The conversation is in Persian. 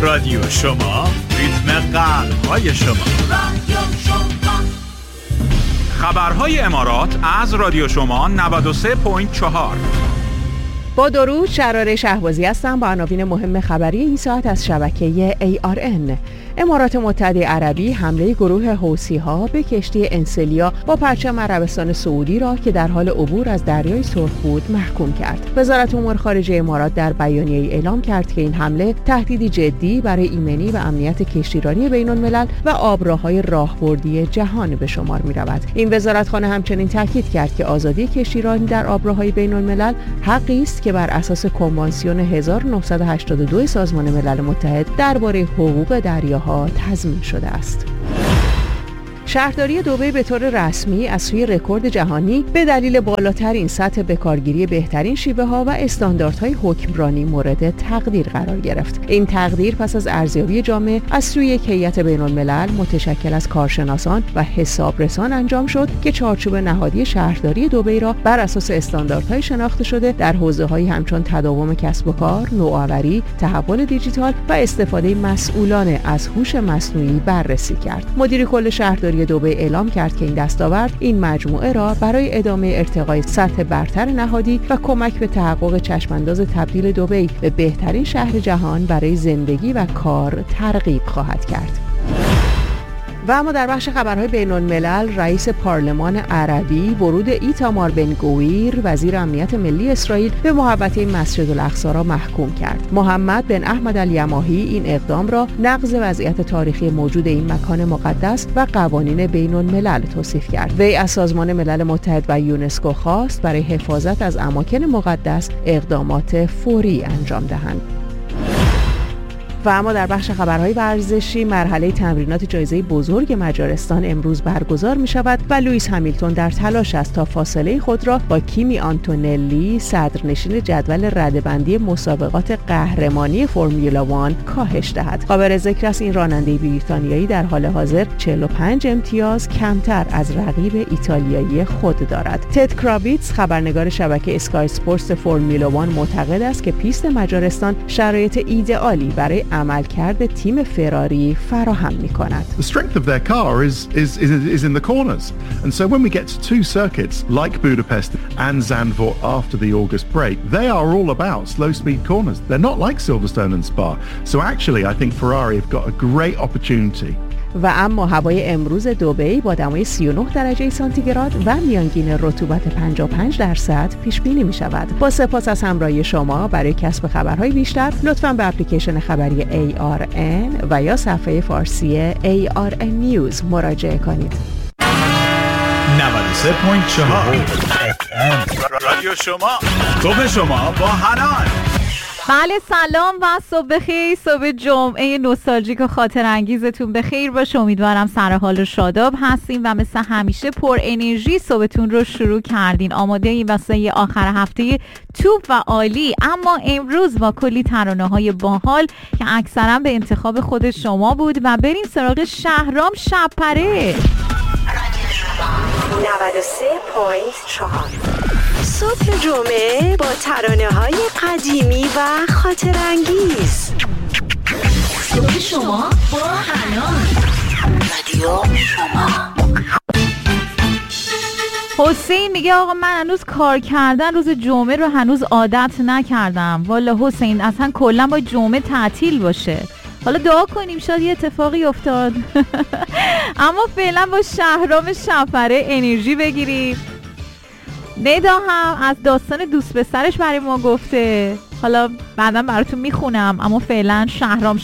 رادیو شما، ریتم قلب‌های شما. رادیو شما. خبرهای امارات از رادیو شما 93.4. با درود، شراره شهبازی هستم با عناوین مهم خبری این ساعت از شبکه ARN. امارات متحده عربی حمله گروه حوثی‌ها به کشتی انسلیا با پرچم عربستان سعودی را که در حال عبور از دریای سرخ بود محکوم کرد. وزارت امور خارجه امارات در بیانیه‌ای اعلام کرد که این حمله تهدیدی جدی برای ایمنی و امنیت کشتیرانی بین‌الملل و آبراهای راهبردی جهان به شمار می‌رود. این وزارتخانه همچنین تاکید کرد که آزادی کشتیرانی در آبراهای بین‌الملل حقی است که بر اساس کنوانسیون 1982 سازمان ملل متحد درباره حقوق دریاها تضمین شده است. شهرداری دبی به طور رسمی از سوی رکورد جهانی به دلیل بالاترین سطح بکارگیری بهترین شیوه‌ها و استانداردهای حکمرانی مورد تقدیر قرار گرفت. این تقدیر پس از ارزیابی جامع از سوی یک هیئت بین‌الملل متشکل از کارشناسان و حسابرسان انجام شد که چارچوب نهادی شهرداری دبی را بر اساس استانداردهای شناخته شده در حوزه‌هایی همچون تداوم کسب و کار، نوآوری، تحول دیجیتال و استفاده مسئولانه از هوش مصنوعی بررسی کرد. مدیر کل شهرداری دبی اعلام کرد که این دستاورد این مجموعه را برای ادامه ارتقای سطح برتر نهادی و کمک به تحقق چشمانداز تبدیل دبی به بهترین شهر جهان برای زندگی و کار ترغیب خواهد کرد. و اما در بخش خبرهای بین‌الملل، رئیس پارلمان عربی ورود ایتامار بن گویر وزیر امنیت ملی اسرائیل به محوطه مسجد الاقصی را محکوم کرد. محمد بن احمد الیماهی این اقدام را نقض وضعیت تاریخی موجود این مکان مقدس و قوانین بین‌الملل توصیف کرد. وی از سازمان ملل متحد و یونسکو خواست برای حفاظت از اماکن مقدس اقدامات فوری انجام دهند. و اما در بخش خبرهای ورزشی، مرحله تمرینات جایزه بزرگ مجارستان امروز برگزار می شود و لوئیس همیلتون در تلاش است تا فاصله خود را با کیمی آنتونلی صدرنشین جدول رده‌بندی مسابقات قهرمانی فرمولا 1 کاهش دهد. قابل ذکر است این راننده بریتانیایی در حال حاضر 45 امتیاز کمتر از رقیب ایتالیایی خود دارد. تد کراویتز خبرنگار شبکه اسکای اسپورتس فرمولا 1 معتقد است که پیست مجارستان شرایط ایدئالی برای عملکرد تیم فراری فراهم می‌کند. The strength of their car is in the corners. And so when we get to two circuits like Budapest and Zandvoort after the August break, they are all about slow speed corners. They're not like Silverstone and Spa. So actually I think Ferrari have got a great opportunity. و اما هوای امروز دبی با دمای 39 درجه سانتیگراد و میانگین رطوبت 55% پیش بینی می شود. با سپاس از همراهی شما. برای کسب خبرهای بیشتر لطفاً به اپلیکیشن خبری ARN و یا صفحه فارسی ARN News مراجعه کنید. 93.4 رادیو شما، صبح شما با حنان. بله، سلام و صبح بخیر. صبح جمعه نوستالژیک و خاطر انگیزتون بخیر باشه. امیدوارم سر حال و شاداب هستین و مثل همیشه پر انرژی صبحتون رو شروع کردین. آماده این واسه آخر هفته توپ و عالی. اما امروز با کلی ترانه‌های باحال که اکثرا به انتخاب خود شما بود و بریم سراغ شهرام شب‌پره. 93.4 صبح جمعه با ترانه‌های قدیمی و خاطر انگیز. صبح شما با حنان، رادیو شما. حسین میگه آقا من هنوز کار کردن روز جمعه رو هنوز عادت نکردم. والا حسین اصلا کلا با جمعه تعطیل باشه. حالا دعا کنیم شاید یه اتفاقی افتاد. اما فعلا با شهرام شب‌پره انرژی بگیریم. ندا هم از داستان دوست پسرش برای ما گفته، حالا بعدا براتون میخونم، اما فعلا شهرام